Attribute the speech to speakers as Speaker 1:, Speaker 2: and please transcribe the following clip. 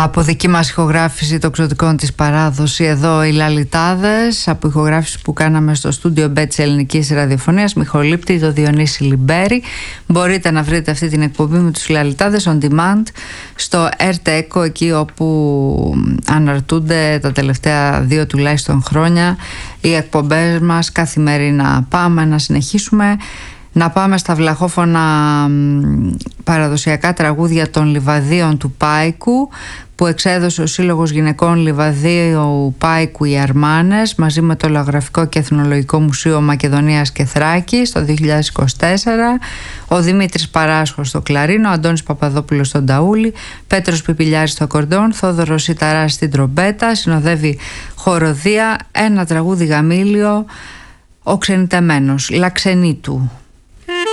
Speaker 1: Από δική μας ηχογράφηση τοξωτικών της παράδοση, εδώ οι Λαλιτάδες, από ηχογράφηση που κάναμε στο στούντιο Μπ της Ελληνικής Ραδιοφωνίας, Μιχολήπτη, το Διονύση Λιμπέρη. Μπορείτε να βρείτε αυτή την εκπομπή με τους Λαλιτάδες on demand στο ΕΡΤ-ΕΚΟ, εκεί όπου αναρτούνται τα τελευταία 2 τουλάχιστον χρόνια οι εκπομπές μας καθημερινά. Πάμε να συνεχίσουμε. Να πάμε στα βλαχόφωνα παραδοσιακά τραγούδια των Λιβαδίων του Πάικου, που εξέδωσε ο Σύλλογος Γυναικών Λιβαδίου Πάικου οι Αρμάνες μαζί με το Λαογραφικό και Εθνολογικό Μουσείο Μακεδονίας και Θράκης το 2024. Ο Δημήτρης Παράσχος στο κλαρίνο, ο Αντώνης Παπαδόπουλος στον ταούλι, Πέτρος Πιπιλιάρης στο ακορντεόν, Θόδωρος Σιταράς στην τρομπέτα. Συνοδεύει χοροδία, ένα τραγούδι γαμήλιο, ο Ξενιτεμένος, Λαξενίτου.